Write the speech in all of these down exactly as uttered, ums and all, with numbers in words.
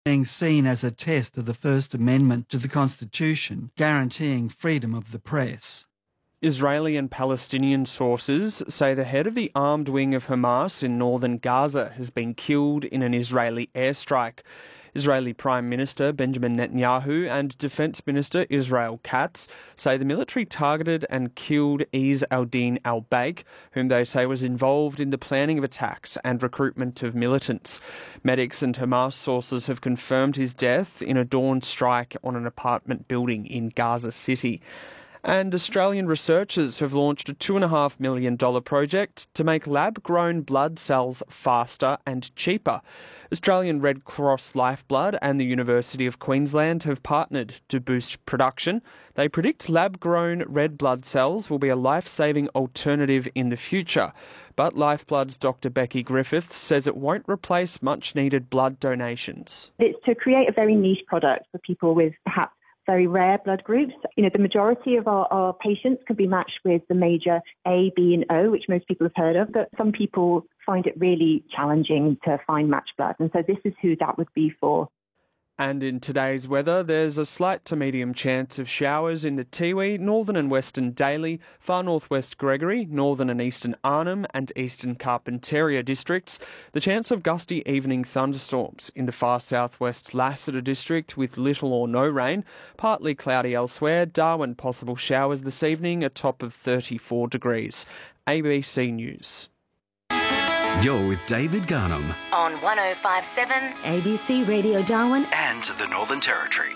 being seen as a test of the First Amendment to the Constitution, guaranteeing freedom of the press. Israeli and Palestinian sources say the head of the armed wing of Hamas in northern Gaza has been killed in an Israeli airstrike. Israeli Prime Minister Benjamin Netanyahu and Defence Minister Israel Katz say the military targeted and killed Izz al-Din al-Baik, whom they say was involved in the planning of attacks and recruitment of militants. Medics and Hamas sources have confirmed his death in a dawn strike on an apartment building in Gaza City. And Australian researchers have launched a two point five million dollars project to make lab-grown blood cells faster and cheaper. Australian Red Cross Lifeblood and the University of Queensland have partnered to boost production. They predict lab-grown red blood cells will be a life-saving alternative in the future. But Lifeblood's Doctor Becky Griffiths says it won't replace much-needed blood donations. It's to create a very niche product for people with perhaps very rare blood groups. You know, the majority of our, our patients can be matched with the major A, B and O, which most people have heard of, but some people find it really challenging to find matched blood. And so this is who that would be for. And in today's weather, there's a slight to medium chance of showers in the Tiwi, northern and western Daly, far northwest Gregory, northern and eastern Arnhem and eastern Carpentaria districts. The chance of gusty evening thunderstorms in the far southwest Lassiter district with little or no rain. Partly cloudy elsewhere. Darwin possible showers this evening, a top of thirty-four degrees. A B C News. You're with David Garnham on one oh five point seven A B C Radio Darwin and the Northern Territory.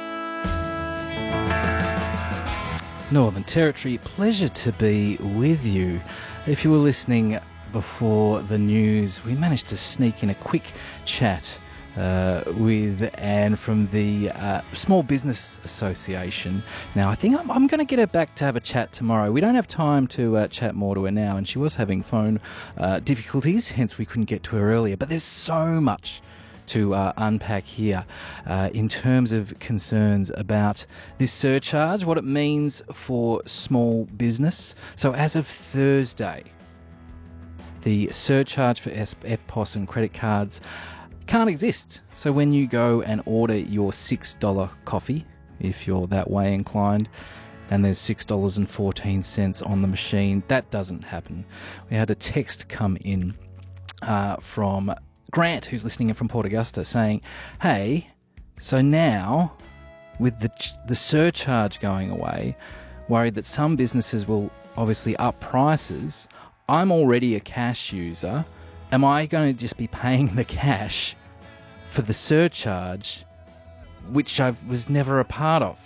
Northern Territory, pleasure to be with you. If you were listening before the news, we managed to sneak in a quick chat uh, with Anne from the uh, Small Business Association. Now, I think I'm, I'm going to get her back to have a chat tomorrow. We don't have time to uh, chat more to her now, and she was having phone uh, difficulties, hence we couldn't get to her earlier. But there's so much to uh, unpack here uh, in terms of concerns about this surcharge, what it means for small business. So as of Thursday, the surcharge for F P O S and credit cards can't exist. So when you go and order your six dollars coffee, if you're that way inclined, and there's six dollars and fourteen cents on the machine, that doesn't happen. We had a text come in uh, from Grant, who's listening in from Port Augusta, saying, hey, so now with the the surcharge going away, worried that some businesses will obviously up prices. I'm already a cash user. Am I going to just be paying the cash for the surcharge, which I was never a part of?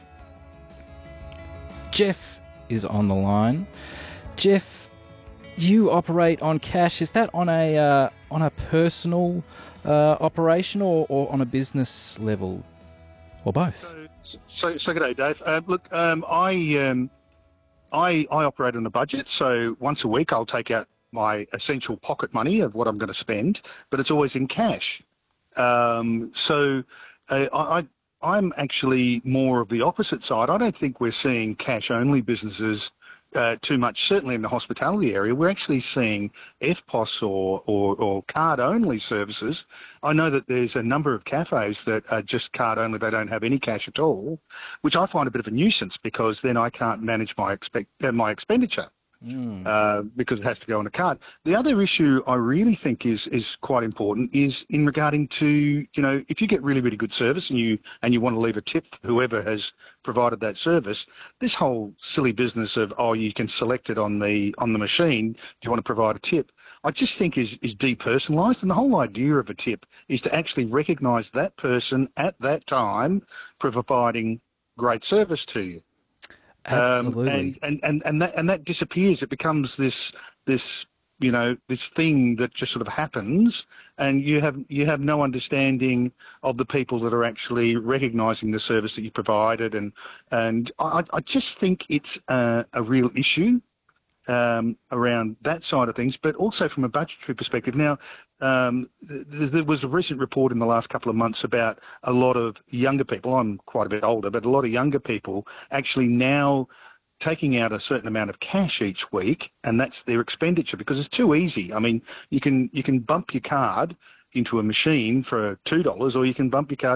Jeff is on the line. Jeff, you operate on cash. Is that on a uh, on a personal uh, operation or, or on a business level, or both? So, so, so good day, Dave. Uh, look, um, I, um, I I operate on a budget. So once a week, I'll take out my essential pocket money of what I'm going to spend, but it's always in cash. Um, so uh, I, I'm actually more of the opposite side. I don't think we're seeing cash-only businesses uh, too much, certainly in the hospitality area. We're actually seeing F P O S or, or, or card-only services. I know that there's a number of cafes that are just card-only. They don't have any cash at all, which I find a bit of a nuisance because then I can't manage my, expect, uh, my expenditure. Mm. Uh, because it has to go on a card. The other issue I really think is is quite important is in regarding to, you know, if you get really, really good service and you and you want to leave a tip for whoever has provided that service, this whole silly business of, oh, you can select it on the on the machine, do you want to provide a tip? I just think is, is depersonalised, and the whole idea of a tip is to actually recognise that person at that time providing great service to you. Absolutely. Um, and, and, and, and, that, and that disappears. It becomes this, this, you know, this thing that just sort of happens, and you have you have no understanding of the people that are actually recognising the service that you provided. And, and I, I just think it's a, a real issue um, around that side of things, but also from a budgetary perspective. Now, Um, th- there was a recent report in the last couple of months about a lot of younger people, I'm quite a bit older, but a lot of younger people actually now taking out a certain amount of cash each week, and that's their expenditure because it's too easy. I mean, you can you can bump your card into a machine for two dollars, or you can bump your card